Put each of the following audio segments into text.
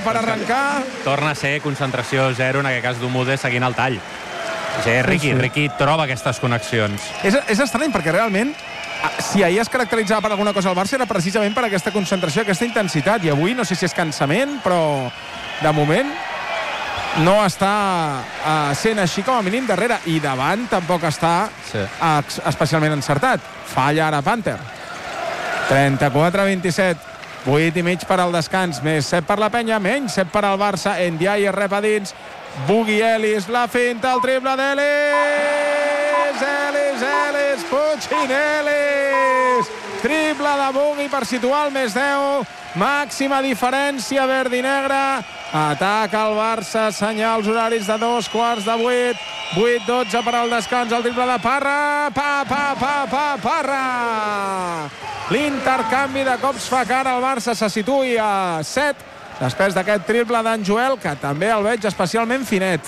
per arrencar. Torna a ser concentració zero, en aquest cas d'Umude, seguint el tall. Riqui troba aquestes connexions. És estrany, perquè realment, si ahir es caracteritzava per alguna cosa el Barça, era precisament per aquesta concentració, aquesta intensitat. I avui no sé si és cansament, però de moment no està sent així com a mínim darrere. I davant tampoc està especialment encertat. Falla ara Panther. 34-27. 8 i mig per al descans. Més 7 per la penya, menys 7 per al Barça. Ndiaye rep a dins. Bugui Ellis, la finta, el triple d'Ellis. Ellis, Puigin Ellis. Triple de Bugui per situar el més 10. Màxima diferència verd i negre. Ataca el Barça, senyals horaris de 7:15. 8-12 per al descans, el triple de Parra. Parra! L'intercanvi de cops fa que ara el Barça se situï a 7 després d'aquest triple d'en Joel, que també el veig especialment finet.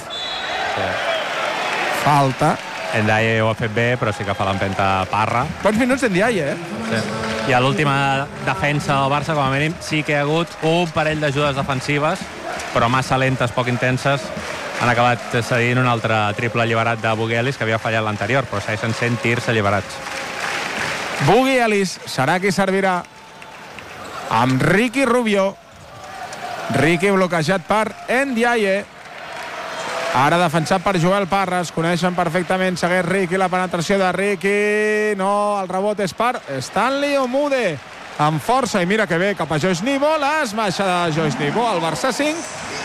Falta. Ndiaye ho ha fet bé, però sí que fa l'empenta Parra. Bons minuts d'Ndiaye, Sí. I a l'última defensa del Barça, com a mínim, sí que hi ha hagut un parell d'ajudes defensives, però massa lentes, poc intenses. Han acabat cedint un altre triple alliberat de Bugui Ellis, que havia fallat l'anterior, però segueixen sent tirs alliberats. Bugui Ellis serà qui servirà amb Ricky Rubio. Ricky bloquejat per Ndiaye. Ara defensat per Joel Parra. Es coneixen perfectament. Segueix Ricky, la penetració de Ricky. No, el rebot és per Stanley Umude. Amb força, i mira que bé, cap a Josh Nibo. L'esmaixa de Josh Nibo. El Barça 5,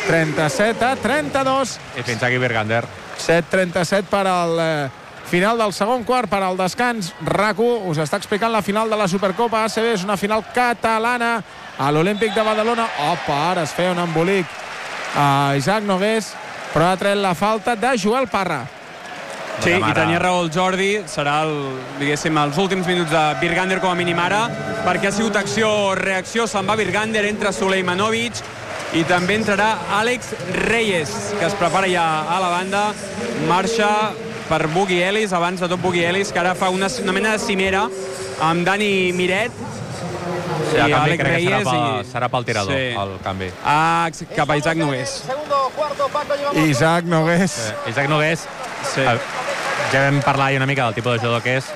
37-32. I fins aquí Virgander. 7-37 per al final del segon quart, per al descans. RAC1 us està explicant la final de la Supercopa ACB. És una final catalana a l'Olímpic de Badalona. Opa, ara es feia un embolic a Isaac Nogués, però ha tret la falta de Joel Parra. Sí, i tenia raó el Jordi. Serà, diguéssim, els últims minuts de Virgander com a mínim ara, perquè ha sigut acció-reacció. Se'n va Virgander, entra Sulejmanovic i també entrarà Àlex Reyes, que es prepara ja a la banda. Marxa per Bugui Ellis, abans de tot Bugui Ellis, que ara fa una mena de cimera amb Dani Miret. Sí, el canvi crec que serà pel tirador, el canvi. Cap a Isaac Nogués. Isaac Nogués. Sí. Isaac Nogués, ja vam parlar una mica del tipus de jugador que és.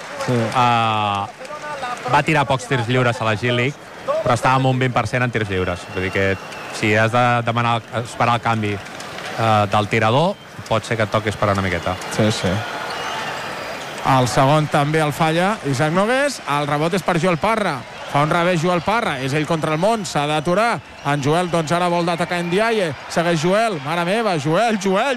Va tirar pocs tirs lliures a la G-League, però estava amb un 20% en tirs lliures. Vull dir que si has de esperar el canvi del tirador, pot ser que et toqui esperar una miqueta. Sí. El segon també el falla Isaac Nogués. El rebot és per Joel Parra. Fa un revés Joel Parra, és ell contra el món, s'ha d'aturar. En Joel, doncs ara vol d'atacar Ndiaye. Segueix Joel, mare meva, Joel,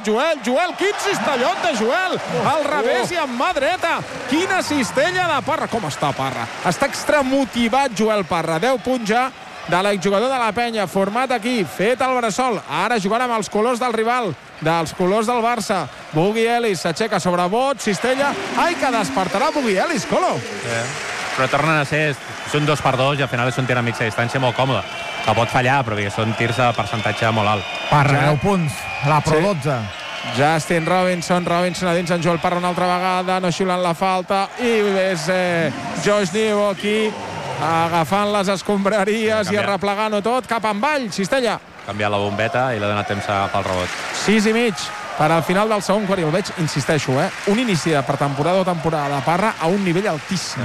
quin cistellot de Joel! Al revés i amb mà dreta. Quina cistella de Parra. Com està Parra? Està extramotivat Joel Parra. 10 punts ja de l'exjugador de la penya, format aquí, fet al bressol. Ara jugant amb els colors del rival, dels colors del Barça. Bugui Ellis s'aixeca sobre bot, cistella. Ai, que despertarà Bugui Ellis, Colo! Però tornen a ser un 2x2 i al final és un tir a mitja distància molt còmode, que pot fallar, però són tirs de percentatge molt alt. Parra, 10 punts, la Pro 12. Justin Robinson a dins, en Joel Parra una altra vegada, no xiulant la falta, i és Josh Nibo aquí agafant les escombraries i arreplegant-ho tot cap en avall, cistella. Canviar la bombeta i l'ha donat temps a agafar el rebot. 6 i mig per al final del segon quart, i el veig, insisteixo, un inici de pretemporada o temporada de Parra a un nivell altíssim.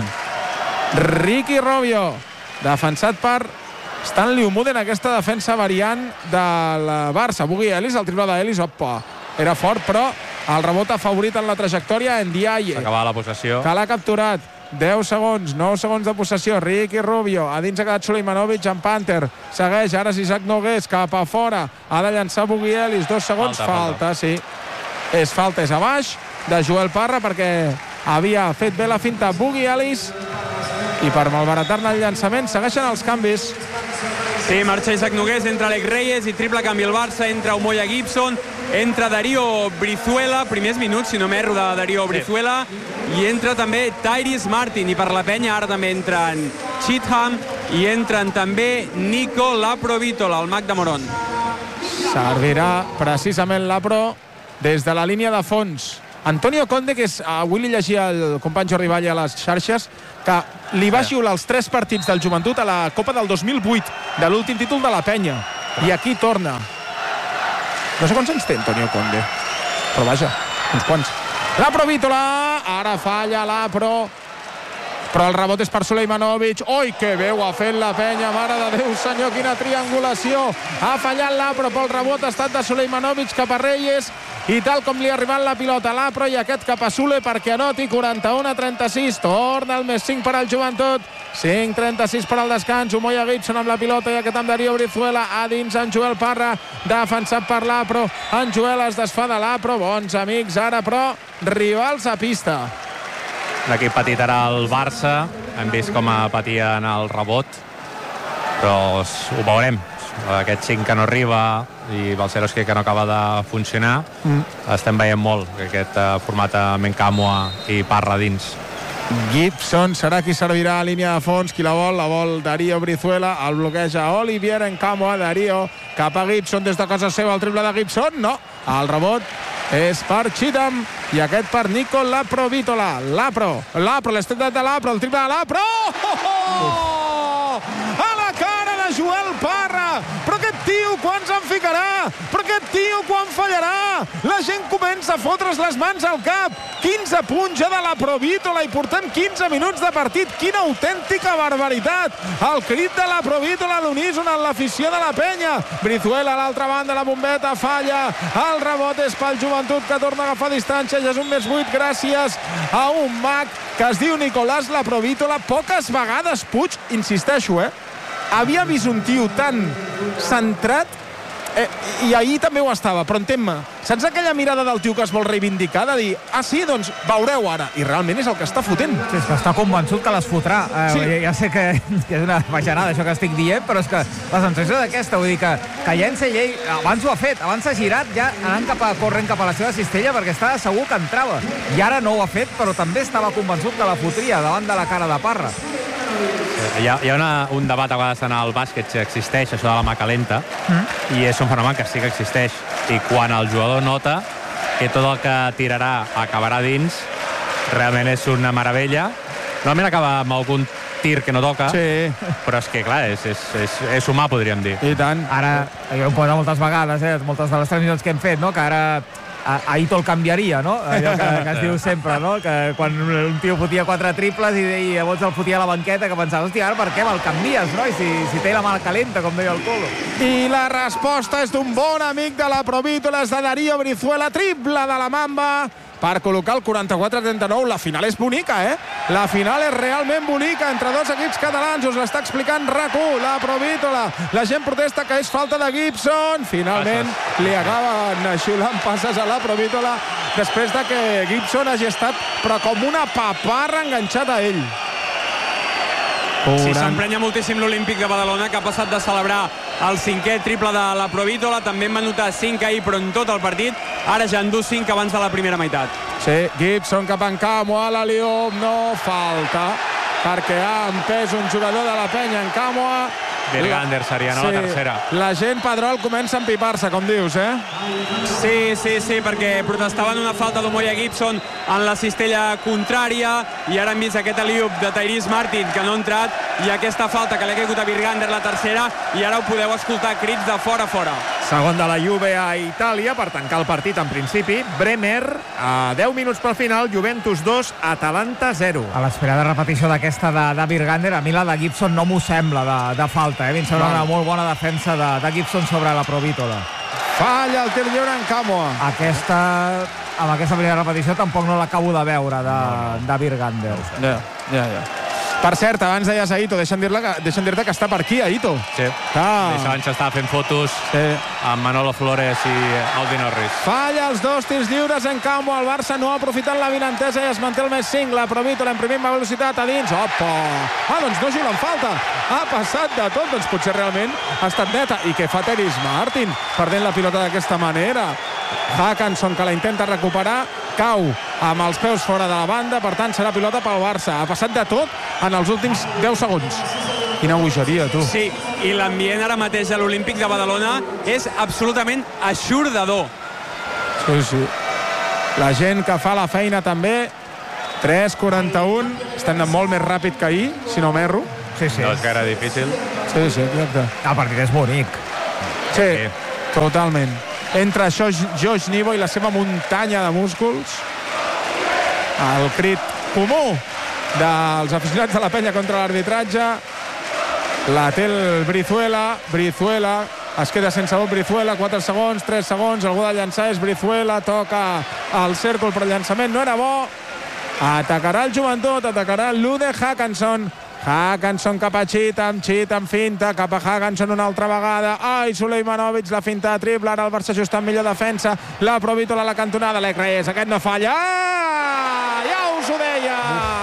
Ricky Rubio, defensat per Stanley Umude en aquesta defensa variant del Barça. Bugui Ellis, el triple d'Ellis, opa, era fort, però el rebot ha favorit en la trajectòria Ndiaye. S'acaba la possessió. Que l'ha capturat. 10 segons, 9 segons de possessió. Ricky Rubio, a dins ha quedat Sulejmanovic en Panther. Segueix, ara és Isaac Nogués, cap a fora. Ha de llançar Bugui Ellis, 2 segons, falta, sí. És falta, és a baix de Joel Parra, perquè havia fet bé la finta Bugui Ellis, i per malbaratar-ne el llançament segueixen els canvis. Sí, marxa Isaac Nogués, entra Alex Reyes i triple canvi al Barça, entra Omoya Gibson, entra Darío Brizuela, primers minuts, si no m'erro, de Darío Brizuela, i entra també Tyrese Martin, i per la penya ara també entren Cheatham i entren també Nico Laprovitola, el mag de Moron. Servirà precisament Lapro des de la línia de fons. Antonio Conde, que avui li llegia el company Jordi Valle a les xarxes, que li va xiular els 3 partits del Joventut a la Copa del 2008, de l'últim títol de la penya. i aquí torna. No sé quants anys té Antonio Conde, però vaja, uns quants. La Provítola, ara falla l'Apro, però el rebot és per Sulejmanovic. Oi, que veu ha fet la penya, mare de Déu senyor, quina triangulació. Ha fallat l'Apro, però el rebot ha estat de Sulejmanovic cap a Reyes, i tal com li ha arribat la pilota a l'Apro i aquest cap a Sule perquè anoti. 41-36, torna el més 5 per al Joventut, 5-36 per al descans. Umoja Gibson amb la pilota i aquest amb Darío Brizuela a dins. En Joel Parra, defensat per l'Apro. En Joel es desfà de l'Apro, bons amics ara, però rivals a pista. L'equip petit ara el Barça, hem vist com patia en el rebot, però ho veurem. Aquest 5 que no arriba i Balcerowski que no acaba de funcionar, estem veient molt aquest format amb Encamoa i Parra dins. Gibson serà qui servirà a línia de fons, qui la vol Darío Brizuela, el bloqueja Olivier Encamoa, Darío cap a Gibson des de casa seva, el triple de Gibson, no, el rebot és per Cheatham i aquest per Nico Laprovítola. L'Apro, l'estat de l'Apro, el triple de l'Apro, a la cara de Joel Parra, però aquest tio quants en ficarà, però aquest tio quan fallarà. La gent comença a fotre's les mans al cap. 15 punts ja de la Provítola i portem 15 minuts de partit. Quina autèntica barbaritat. El crit de la Provítola a l'uníson en l'afició de la penya. Brizuela a l'altra banda, la bombeta falla, el rebot és pel Joventut que torna a agafar distància, ja és un més 8 gràcies a un mag que es diu Nicolás Laprovítola. Poques vegades Puig, insisteixo, havia vist un tio tan centrat, i ahir també ho estava, però entén-me, saps aquella mirada del tio que es vol reivindicar, de dir, sí, doncs veureu ara, i realment és el que està fotent. Sí, és que està convençut que les fotrà. Sí. Ja sé que és una bajanada això que estic dient, però és que la sensació és aquesta, vull dir que llença ell, abans ho ha fet, abans s'ha girat ja anant corrent cap a la seva cistella perquè estava segur que entrava, i ara no ho ha fet, però també estava convençut que la fotria davant de la cara de Parra. Hi ha un debat a vegades en el bàsquet si existeix això de la mà calenta, i és un fenomen que sí que existeix, i quan el jugador nota que tot el que tirarà acabarà dins, realment és una meravella. Normalment acaba amb algun tir que no toca, sí, però és que clar, és humà, podríem dir. I tant. Ara, jo ho he posat moltes vegades, moltes de les transmissions que hem fet, no? Que ara Aito el canviaria, no? Allò que es diu sempre, no? Que quan un tio fotia 4 triples i llavors el fotia a la banqueta, que pensava, hòstia, ara per què me'l canvies, no? I si té la mà calenta, com deia el Colo. I la resposta és d'un bon amic de la Provítola, és de Darío Brizuela, triple de la Mamba per col·locar el 44-39. La final és bonica, La final és realment bonica entre dos equips catalans. Us l'està explicant RAC1, la Provítola. La gent protesta que és falta de Gibson. Finalment li acaben xiulant passes a la Provítola després de que Gibson hagi estat però com una paparra enganxat a ell. Sí, s'emprenya moltíssim l'Olímpic de Badalona, que ha passat de celebrar el 5è triple de la Provítola. També en va notar 5 ahir, però en tot el partit. Ara ja en du 5 abans de la primera meitat. Sí, Gibson cap en Encamoa, l'Aliop, no falta, perquè ha empès un jugador de la penya. Encamoa. Virgander seria, no? La tercera. La gent Pedrol comença a empipar-se, com dius, Sí, perquè protestaven una falta d'Umoja Gibson en la cistella contrària, i ara hem vist aquest alley-oop de Tyrese Martin que no ha entrat, i aquesta falta que li ha caigut a Virgander, la tercera, i ara ho podeu escoltar, crits de fora. Segon de la Juve a Itàlia per tancar el partit en principi. Bremer, a 10 minuts pel final, Juventus 2, Atalanta 0. A l'espera de repetició d'aquesta de Virgander, a mi la de Gibson no m'ho sembla de falta. A mi em sembla una molt bona defensa de Gibson sobre la Provítola. Falla el tir lliure Encamoa. Amb aquesta primera repetició tampoc no l'acabo de veure de Virgander. Ja. Per cert, abans deies Aito, deixa'm dir-te que està per aquí, Aito. Sí, abans estava fent fotos amb Manolo Flores i Aldi Norris. Falla els 2 tirs lliures Encamoa. El Barça no ha aprofitat la vinentesa i es manté el més 5. La Provítola imprimint velocitat a dins. Opa! Doncs no xiulen falta. Ha passat de tot, doncs potser realment ha estat neta. I què fa Tyrese Martin perdent la pilota d'aquesta manera? Hackanson, que la intenta recuperar, cau amb els peus fora de la banda, per tant serà pilota pel Barça. Ha passat de tot en els últims 10 segons. Quina bogeria, tu. Sí, i l'ambient ara mateix a l'Olímpic de Badalona és absolutament eixordador. Sí. La gent que fa la feina també. 3:41. Estem anant molt més ràpid que ahir, si no m'erro. Sí. No és gaire difícil. Sí, exacte. El partit és bonic. Sí, totalment. Entre això, Josh Nivo i la seva muntanya de músculs, el crit comú dels aficionats de la penya contra l'arbitratge, la té el Brizuela es queda sense vot Brizuela, 4 segons, 3 segons, algú de llançar és Brizuela, toca el cèrcol per llançament, no era bo, atacarà el Joventut, atacarà l'Ude Haakanson cap a Cheatham finta, cap a Haakanson una altra vegada, ai, Sulejmanovic la finta de triple, ara el Barça just en millor defensa, la Provítola a la cantonada, Alec Reyes, aquest no falla, ja us ho deia,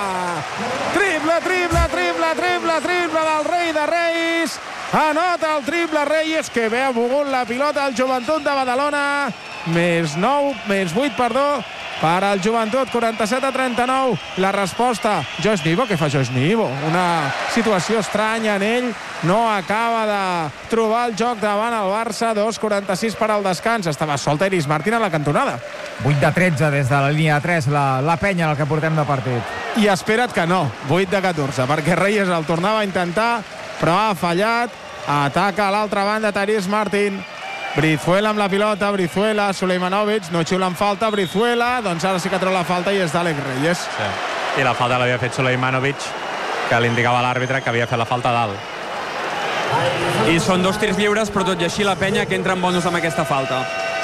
triple del rei de Reis, anota el triple Reyes, que bé ha mogut la pilota al Joventut de Badalona, més 8, per al Joventut, 47-39. La resposta, Josh Nivo, què fa Josh Nivo? Una situació estranya en ell, no acaba de trobar el joc davant el Barça, 2:46 per al descans. Estava solta Iris Martin a la cantonada. 8-13 des de la línia de 3, la penya en el que portem de partit. I espera't que no, 8-14, perquè Reyes el tornava a intentar, però ha fallat. Ataca a l'altra banda Tyrese Martin. Brizuela amb la pilota, Brizuela, Sulejmanovic, no xiulen falta, Brizuela, doncs ara sí que treu la falta i és d'Àlex Reyes. Sí. I la falta l'havia fet Sulejmanovic, que li indicava l'àrbitre que havia fet la falta dalt. I són 2 tirs lliures, però tot i així la penya que entra en bonus amb aquesta falta.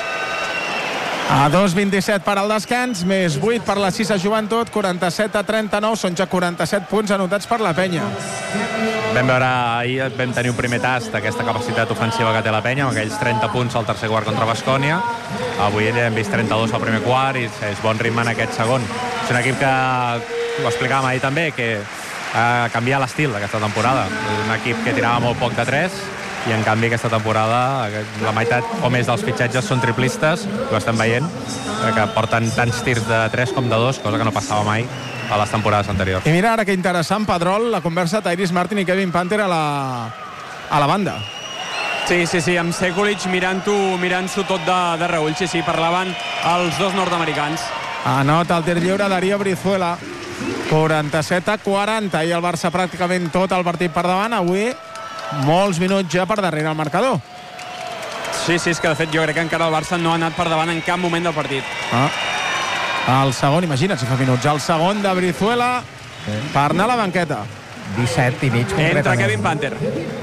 A 2:27 per al descans, més 8 per la 6 Joventut, 47-39, són ja 47 punts anotats per la penya. Vam veure, ahir vam tenir un primer tast d'aquesta capacitat ofensiva que té la penya, amb aquells 30 punts al tercer quart contra Baskonia. Avui ja hem vist 32 al primer quart i és bon ritme en aquest segon. És un equip que, ho explicàvem ahir també, que ha canviat l'estil d'aquesta temporada. És un equip que tirava molt poc de 3 i en canvi aquesta temporada la meitat o més dels fitxatges són triplistes, ho estem veient, que porten tants tirs de 3 com de 2, cosa que no passava mai a les temporades anteriors. I mira ara que interessant, Pedrol, la conversa de Tyrese Martin i Kevin Panther a la banda. Sí, amb Sekulic mirant-s'ho tot de reull, sí, parlaven els dos nord-americans. Anota el tir lliure Darío Brizuela, 47-40, i el Barça pràcticament tot el partit per davant, avui molts minuts ja per darrere el marcador. Sí, és que de fet jo crec que encara el Barça no ha anat per davant en cap moment del partit. El segon, imagina't si fa minuts, el segon de Brizuela per anar a la banqueta. 17 i mig concretament. Entra Kevin Panther.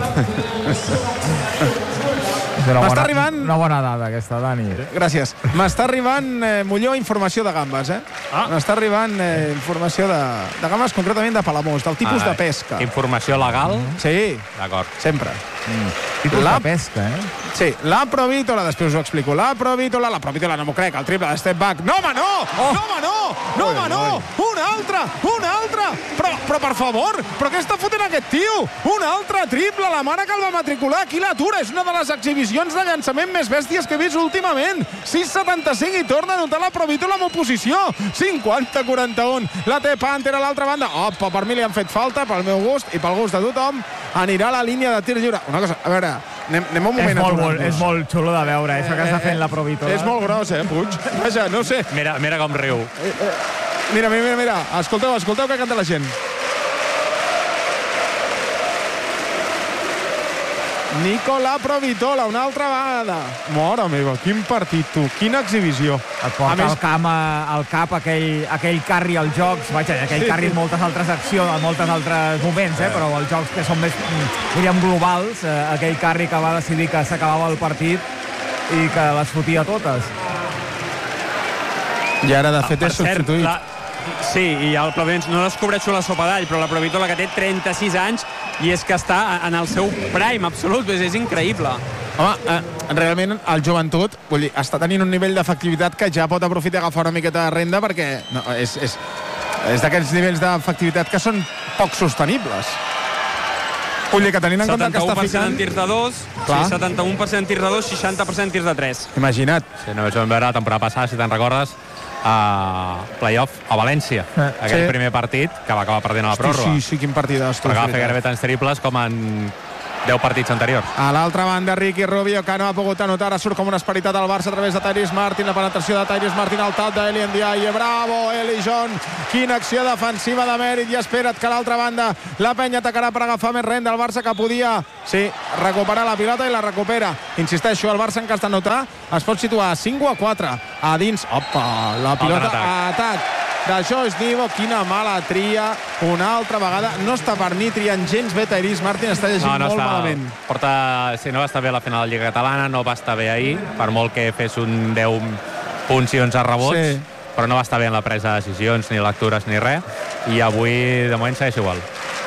M'està arribant... Una bona dada aquesta, Dani. Gràcies. M'està arribant Molló informació de gambes, M'està arribant informació de gambes, concretament de Palamós, del tipus de pesca. Informació legal? Sí. D'acord. Sempre. Tipus de pesca, Sí, la Provítola, després ho explico. La Provítola no m'ho crec, el triple de step back. No, home, no! Un altre! Però per favor, però què està fotent aquest tio? Un altre triple, la mare que el va matricular, qui l'atura? És una de les exhibicions de llançament més bèsties que he vist últimament. 6-75 i torna a notar la Provítola amb oposició. 50-41. La té Panther a l'altra banda. Opa, per mi li han fet falta, pel meu gust i pel gust de tothom. Anirà a la línia de tir lliure. Una cosa, a veure, anem un moment a aturar-nos. És molt xulo de veure, això que està fent la Provítola. És molt gros, Puig? Vaja, no sé. Mira com riu. Mira. Escolteu que canta la gent. Nicola Provítola, una altra vegada. Mare meva, quin partit, tu. Quina exhibició. Et porta al cap aquell carri als jocs, aquell carri en moltes altres accions, en moltes altres moments, però els jocs que són més, diríem, globals, aquell carri que va decidir que s'acabava el partit i que les fotia totes. I ara, de fet, és substituït. Sí, i el Plavens no descobreixo la sopa d'all, però la Provítola que té 36 anys i és que està en el seu prime absolut, és increïble. Home, realment el Joventut està tenint un nivell d'efectivitat que ja pot aprofitar i agafar una miqueta de renda, perquè és d'aquests nivells d'efectivitat que són poc sostenibles. Vull dir que tenint en compte que està ficant... 71% en tirs de 2, 71% en tirs de 2, 60% en tirs de 3. Imagina't. Sí, només vam veure la temporada passada, si te'n recordes, a playoff a València, aquell primer partit que va acabar perdent a la pròrroga. Sí, quin partidàs. Però que va fer gairebé tants triples com en 10 partits anteriors. A l'altra banda, Ricky Rubio, que no ha pogut anotar, ara surt com una esperitat al Barça a través de Tyrese Martin, la penetració de Tyrese Martin al tap d'Eli Ndiaye. Bravo, Eli John, quina acció defensiva de mèrit, i espera't que a l'altra banda la penya atacarà per agafar més renda. El Barça que podia, sí, recuperar la pilota i la recupera. Insisteixo, el Barça en cas d'anotar es pot situar a 5-4 a dins. Opa, la pilota a atac de Josh Nivo. Quina mala tria una altra vegada. No està per ni triant gens bé Tyrese Martin, està llegint molt malament. No va estar bé a la final de la Lliga Catalana, no va estar bé ahir, per molt que fes un 10 punts i 11 rebots, sí, però no va estar bé en la presa de decisions, ni lectures, ni res, i avui de moment segueix igual.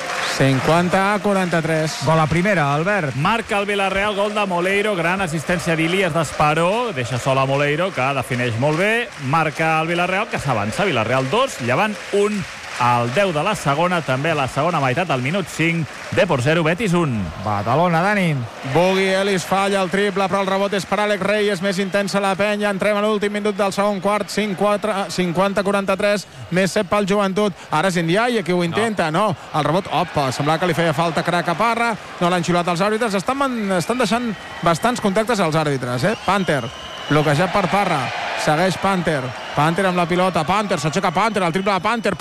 50-43. Gol a primera, Albert. Marca el Villarreal, gol de Moleiro, gran assistència d'Ilias d'Esparó, deixa sol a Moleiro, que defineix molt bé, marca el Villarreal, que s'avança, Villarreal 2, Llevant 1, al 10 de la segona, també a la segona meitat, al minut 5, Depor 0, Betis 1. Badalona, Dani. Boogie Ellis falla el triple, però el rebot és per Àlex Reyes, més intensa la penya. Entrem a l'últim minut del segon quart, 50-43, més 7 pel Joventut. Ara és Ndiaye qui ho intenta, no. El rebot, opa, semblava que li feia falta crac a Parra, no l'han xiulat els àrbitres. Estan deixant bastants contactes als àrbitres, Panther, bloquejat per Parra. Segueix Panther amb la pilota, s'aixeca Panther, el triple de Panther,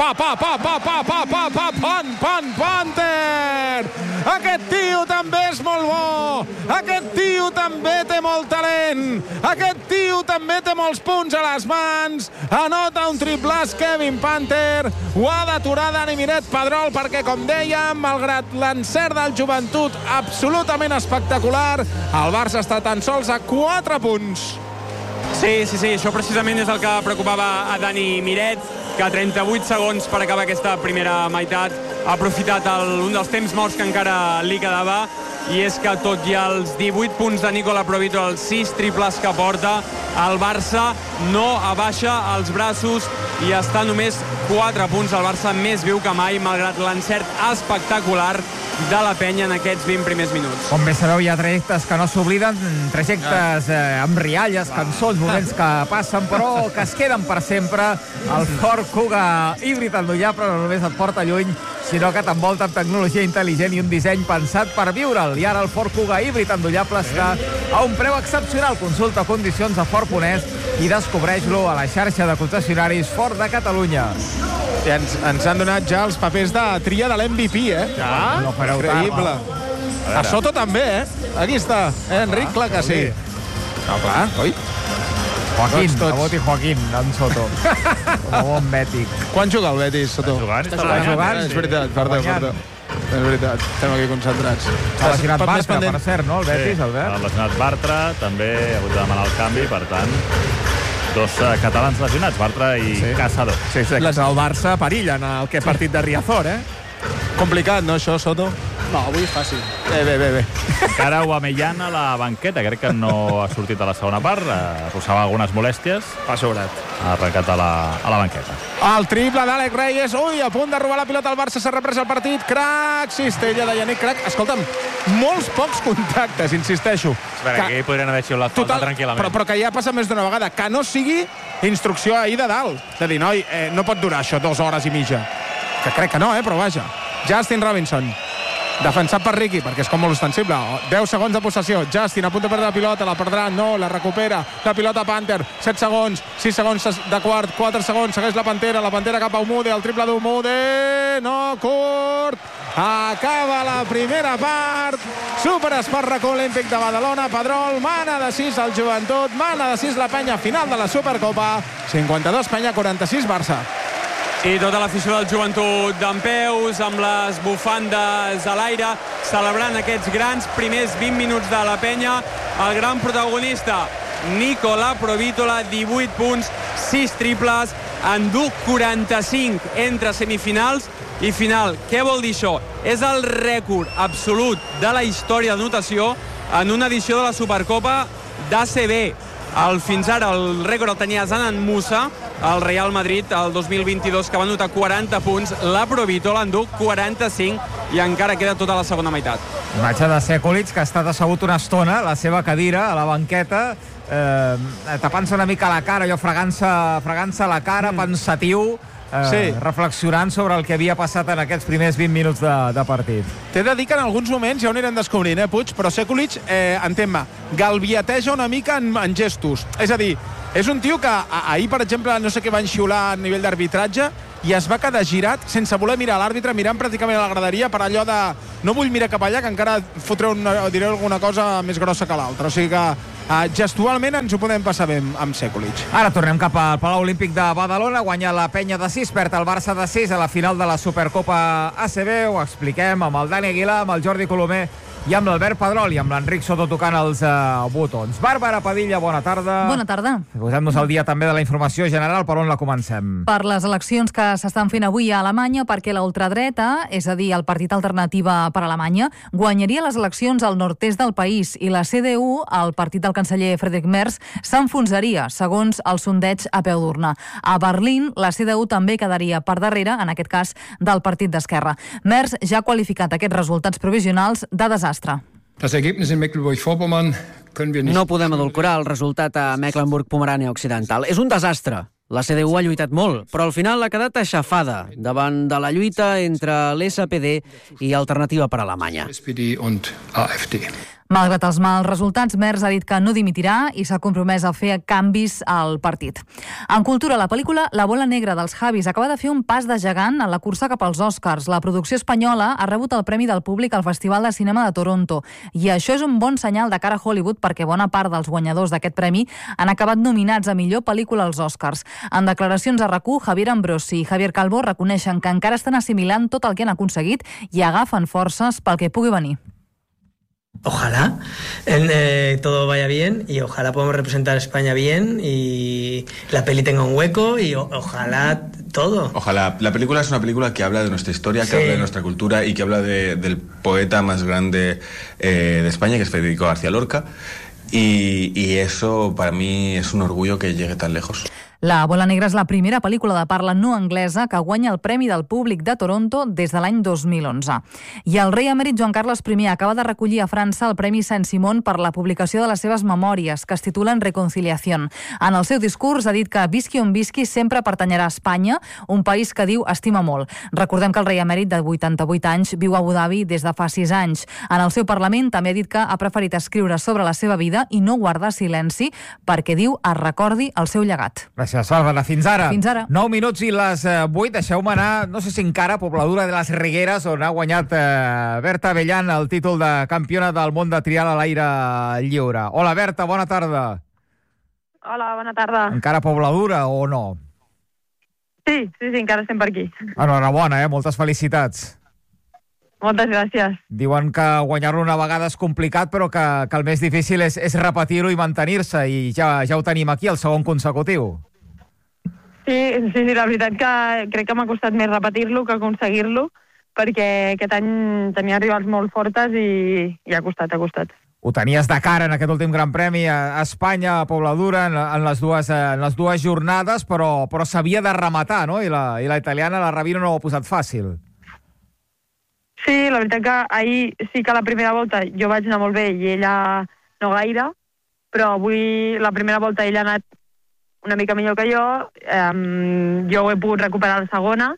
Panther! Aquest tio també és molt bo, aquest tio també té molt talent, aquest tio també té molts punts a les mans, anota un triplàs Kevin Panther, ho ha d'aturar Dani Miret Pedrol, perquè com dèiem, malgrat l'encert del Joventut absolutament espectacular, el Barça està tan sols a 4 punts. Sí, això precisament és el que preocupava a Dani Miret, que a 38 segons per acabar aquesta primera meitat ha aprofitat un dels temps morts que encara li quedava, i és que tot i els 18 punts de Nikola Provito, els 6 triples que porta, el Barça no abaixa els braços i està només 4 punts. El Barça més viu que mai, malgrat l'encert espectacular de la penya en aquests 20 primers minuts. Com bé sabeu, hi ha trajectes que no s'obliden, trajectes amb rialles, cançons, moments que passen, però que es queden per sempre. El Ford Kuga híbrid endollable no només et porta lluny, sinó que t'envolta amb tecnologia intel·ligent i un disseny pensat per viure'l. I ara el Ford Kuga híbrid endollable està a un preu excepcional. Consulta condicions a Ford.es i descobreix-lo a la xarxa de concessionaris Ford de Catalunya. I ens han donat ja els papers de tria de l'MVP, Ja? No fareu increïble. A Soto també, Aquí està, Enric, clar que sí. No, clar, oi? Joaquín, a voti Joaquín, en Soto. Com a bon bètic. Quan juga el Betis, Soto? Està jugant. És veritat, perdó. És veritat, estem aquí concentrats. S'ha lesionat Bartra, per cert, no, el Betis, Albert? S'ha lesionat Bartra, també ha hagut de demanar el canvi, per tant, 2 catalans lesionats, Bartra i Casado. Sí, el Barça perilla en el partit de Riazor, Complicat, no, això, Soto? No, avui és fàcil. Bé. Encara Aubameyang a la banqueta, crec que no ha sortit a la segona part, arrossava algunes molèsties. Pa sobrat. Ha arrencat a la banqueta. El triple d'Àlex Reyes, a punt de robar la pilota al Barça, s'ha reprès el partit, crac, cistella de Yannick Crac. Escolta'm, molts pocs contactes, insisteixo. Espera, aquí podrien haver xiulat falta tranquil·lament. Però que ja ha passat més d'una vegada, que no sigui instrucció ahir de dalt, de dir, noi, no pot durar això 2 hores i mitja. Que crec que no, però vaja. Justin Robinson, defensat per Ricky, perquè és com molt ostensible. 10 segons de possessió. Justin a punt de perdre la pilota, la perdrà, no, la recupera. La pilota Panther, 7 segons, 6 segons de quart, 4 segons, segueix la Pantera cap a Umude, el triple d'Umude, no, curt. Acaba la primera part. Superesparraco Olímpic de Badalona, Pedrol, mana de 6 al Joventut, mana de 6 la penya, final de la Supercopa. 52 penya, 46 Barça. I tota l'afició del Joventut dempeus, amb les bufandes a l'aire, celebrant aquests grans primers 20 minuts de la penya. El gran protagonista, Nikola Provítola, 18 punts, 6 triples, endú 45 entre semifinals i final. Què vol dir això? És el rècord absolut de la història d'anotació en una edició de la Supercopa d'ACB. Fins ara el rècord el tenia Zanan Musa, el Real Madrid, el 2022, que va anotar 40 punts. La Provítola endú 45 i encara queda tota la segona meitat. Imatge de Sekulic, que ha estat assegut una estona a la seva cadira, a la banqueta, tapant-se una mica la cara, allò fregant-se la cara, pensatiu, reflexionant sobre el que havia passat en aquests primers 20 minuts de partit. T'he de dir que en alguns moments ja ho anirem descobrint, Puig, però Sekulic, entén-me, galvieteja una mica en gestos. És a dir, és un tio que ahir, per exemple, no sé què van xiular a nivell d'arbitratge i es va quedar girat sense voler mirar l'àrbitre, mirant pràcticament a la graderia per allò de no vull mirar cap allà, que encara diré alguna cosa més grossa que l'altra. O sigui que gestualment ens ho podem passar bé amb Sekulic. Ara tornem cap al Palau Olímpic de Badalona, guanya la Penya de 6, perd el Barça de 6 a la final de la Supercopa ACB. Ho expliquem amb el Dani Aguilar, amb el Jordi Colomer i amb l'Albert Pedrol i amb l'Enric Soto tocant els botons. Bàrbara Padilla, bona tarda. Bona tarda. Posem-nos al dia també de la informació general. Per on la comencem? Per les eleccions que s'estan fent avui a Alemanya, perquè la ultradreta, és a dir, el Partit Alternativa per Alemanya, guanyaria les eleccions al nord-est del país i la CDU, el partit del canceller Friedrich Merz, s'enfonsaria, segons el sondeig a peu d'urna. A Berlín, la CDU també quedaria per darrere, en aquest cas, del partit d'Esquerra. Merz ja ha qualificat aquests resultats provisionals de desastre. Das Ergebnis in Mecklenburg-Vorpommern können wir nicht... No podem adulcorar el resultat a Mecklenburg-Pomerània Occidental. És un desastre. La CDU ha lluitat molt, però al final ha quedat aixafada davant de la lluita entre l'SPD i Alternativa per Alemanya. SPD und AfD. Malgrat els mals resultats, Merz ha dit que no dimitirà i s'ha compromès a fer canvis al partit. En cultura, la pel·lícula La bola negra dels Javis acaba de fer un pas de gegant en la cursa cap als Oscars. La producció espanyola ha rebut el Premi del Públic al Festival de Cinema de Toronto i això és un bon senyal de cara a Hollywood perquè bona part dels guanyadors d'aquest premi han acabat nominats a millor pel·lícula als Oscars. En declaracions a RAC1, Javier Ambrosi i Javier Calvo reconeixen que encara estan assimilant tot el que han aconseguit i agafen forces pel que pugui venir. Ojalá todo vaya bien y ojalá podamos representar a España bien y la peli tenga un hueco y ojalá todo. Ojalá. La película es una película que habla de nuestra historia, que habla de nuestra cultura y que habla del poeta más grande de España, que es Federico García Lorca. Y eso para mí es un orgullo que llegue tan lejos. La bola negra és la primera pel·lícula de parla no anglesa que guanya el Premi del Públic de Toronto des de l'any 2011. I el rei emèrit Joan Carles I acaba de recollir a França el Premi Saint-Simon per la publicació de les seves memòries, que es titulen Reconciliación. En el seu discurs ha dit que visqui on visqui sempre pertanyerà a Espanya, un país que diu estima molt. Recordem que el rei emèrit de 88 anys viu a Abu Dhabi des de fa 6 anys. En el seu Parlament també ha dit que ha preferit escriure sobre la seva vida i no guardar silenci perquè, diu, es recordi el seu llegat. Gràcies, Bàrbara. Fins ara. Fins ara. 9 minuts i les 8. Deixeu-me anar, no sé si encara, a Pobladura de les Regueres, on ha guanyat Berta Avellán el títol de campiona del món de trial a l'aire lliure. Hola, Berta, bona tarda. Hola, bona tarda. Encara a Pobladura o no? Sí, encara estem per aquí. Enhorabona, moltes felicitats. Moltes gràcies. Diuen que guanyar-lo una vegada és complicat, però que el més difícil és repetir-ho i mantenir-se, i ja ho tenim aquí, el segon consecutiu. Sí, la veritat que crec que m'ha costat més repetir-lo que aconseguir-lo, perquè aquest any tenia rivals molt fortes i ha costat. Ho tenies de cara en aquest últim Gran Premi a Espanya, a Pobladura, en les dues jornades, però s'havia de rematar, no? I la italiana, la Ravino, no ho ha posat fàcil. Sí, la veritat que ahir sí que la primera volta jo vaig anar molt bé i ella no gaire, però avui la primera volta ella ha anat una mica millor que jo, jo ho he pogut recuperar la segona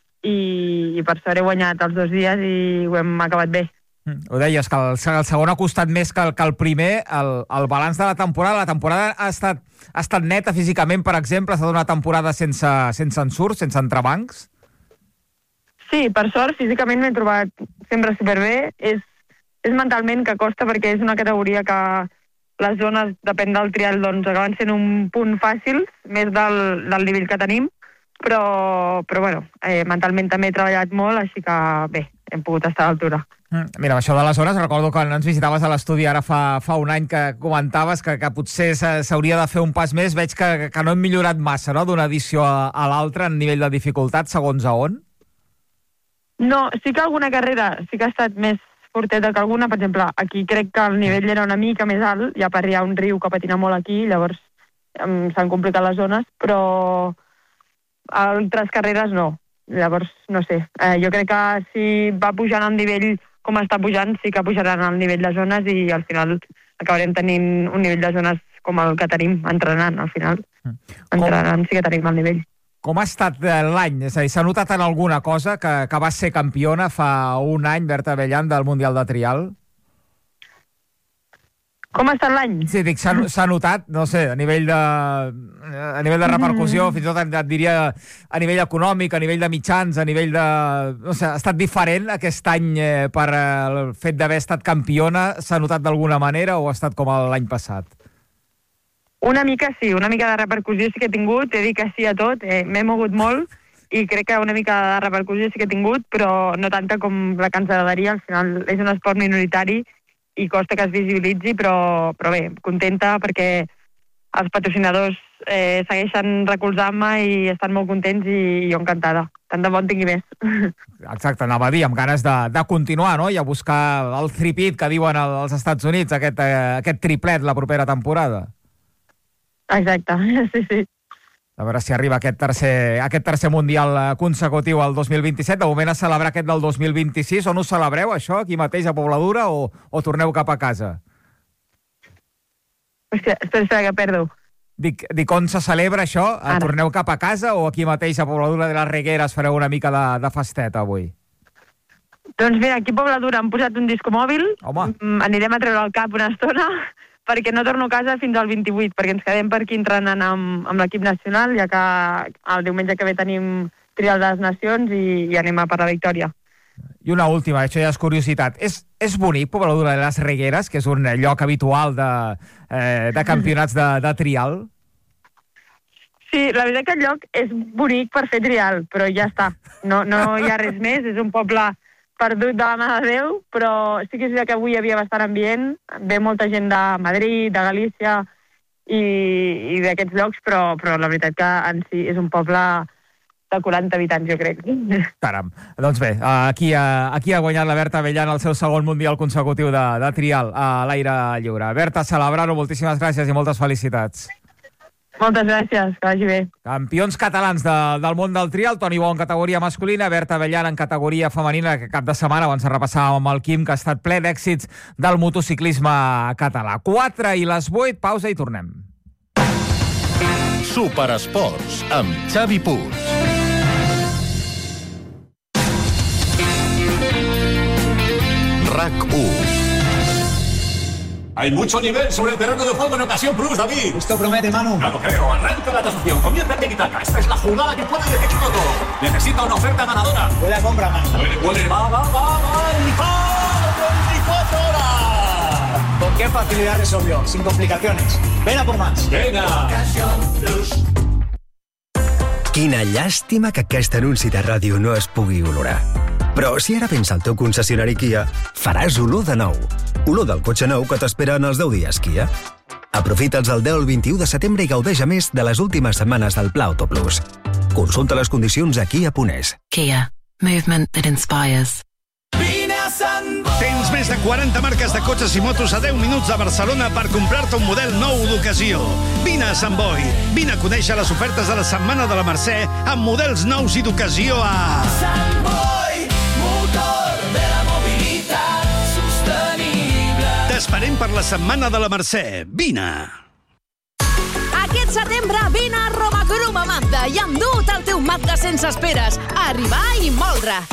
i per sort he guanyat els 2 dies i ho hem acabat bé. Ho deies, que el segon ha costat més que el primer. El balanç de la temporada ha estat neta físicament, per exemple? Ha estat una temporada sense ensurts, sense entrebancs? Sí, per sort, físicament m'he trobat sempre superbé. És mentalment que costa, perquè és una categoria que les zones, depèn del trial, doncs acaben sent un punt fàcil, més del nivell que tenim, però bueno, mentalment també he treballat molt, així que bé, hem pogut estar a l'altura. Mira, això de les zones, recordo que ens visitaves a l'estudi ara fa un any, que comentaves que potser s'hauria de fer un pas més. Veig que no hem millorat massa, no?, d'una edició a l'altra en nivell de dificultat, segons a on? No, sí que alguna carrera sí que ha estat més forteta que alguna. Per exemple, aquí crec que el nivell era una mica més alt, ja per hi ha un riu que patina molt aquí, llavors s'han complicat les zones, però altres carreres no. Llavors, no sé, jo crec que si va pujant el nivell com està pujant, sí que pujaran el nivell de zones i al final acabarem tenint un nivell de zones com el que tenim entrenant, al final. Entrenant sí que tenim el nivell. Com ha estat l'any? És a dir, s'ha notat en alguna cosa que va ser campiona fa un any, Berta Bellan, del Mundial de Trial? Com ha estat l'any? Sí, dic, s'ha notat, no sé, a nivell de repercussió, fins i tot et diria a nivell econòmic, a nivell de mitjans, a nivell de... No sé, ha estat diferent aquest any per el fet d'haver estat campiona? S'ha notat d'alguna manera o ha estat com l'any passat? Una mica sí, una mica de repercussió sí que he tingut, he dit que sí a tot, m'he mogut molt i crec que una mica de repercussió sí que he tingut, però no tanta com la que ens agradaria. Al final és un esport minoritari i costa que es visibilitzi, però bé, contenta perquè els patrocinadors segueixen recolzant-me i estan molt contents i jo encantada. Tant de bon tingui més. Exacte, anava a dir, amb ganes de continuar, no? I a buscar el three-peat que diuen als Estats Units, aquest triplet la propera temporada. Exacte, sí. A veure si arriba aquest tercer Mundial consecutiu al 2027. De moment a celebrar aquest del 2026. On us celebreu, això? Aquí mateix a Pobladura o torneu cap a casa? Hòstia, espera que perdo. Dic, on se celebra això? Torneu cap a casa o aquí mateix a Pobladura de les Regueres fareu una mica de festet avui? Doncs mira, aquí a Pobladura han posat un disco mòbil. Home. Anirem a treure el cap una estona perquè no torno a casa fins al 28, perquè ens quedem per aquí entrenant amb l'equip nacional, ja que el diumenge que ve tenim Trial de les Nacions i anem a per la victòria. I una última, això ja és curiositat. És bonic Pobladura de les Regueres, que és un lloc habitual de campionats de trial? Sí, la veritat que el lloc és bonic per fer trial, però ja està. No hi ha res més, és un poble perdut de la mà de Déu, però sí que és veritat que avui hi havia bastant ambient, ve molta gent de Madrid, de Galícia i d'aquests llocs, però la veritat que en si és un poble de 40 habitants, jo crec. Caram. Doncs bé, aquí ha guanyat la Berta Bellan el seu segon Mundial consecutiu de trial a l'aire lliure. Berta, celebrar-ho, moltíssimes gràcies i moltes felicitats. Moltes gràcies, que vagi bé. Campions catalans del món del trial, Toni Bo en categoria masculina, Berta Bellan en categoria femenina, que cap de setmana abans repassàvem amb el Quim, que ha estat ple d'èxits del motociclisme català. 4 i les 8, pausa i tornem. Superesports, amb Xavi Puig. RAC1. Hay mucho nivel sobre el terreno de juego en Ocasión Plus, David. Esto promete, Manu. No lo creo. Arranca la tasación. Comienza el tiki-taka. Esta es la jugada que puede decidirlo todo. Necesita una oferta ganadora. Puede compra, Manu. Puede. Va. ¡El 24 horas! ¿Con qué facilidad resolvió? Sin complicaciones. Ven a por más. Venga. Ocasión Plus. Quina llàstima que aquest anunci de ràdio no es pugui olorar. Però si ara vens al teu concessionari Kia, faràs olor de nou. Olor del cotxe nou que t'espera en els 10 dies Kia. Aprofita'ls el 10 al 21 de setembre i gaudeix a més de les últimes setmanes del Pla Auto Plus. Consulta les condicions a Kia.es. Kia. Movement that inspires. Tens més de 40 marques de cotxes i motos a 10 minuts de Barcelona per comprar-te un model nou d'ocasió. Vine a Sant Boi. Vine a conèixer les ofertes de la Setmana de la Mercè amb models nous i d'ocasió a... Sant Boi, motor de la mobilitat sostenible. T'esperem per la Setmana de la Mercè. Vine! Aquest setembre vine a Roma Crum a Mazda i endu't el teu Mazda sense esperes. Arribar i moldre.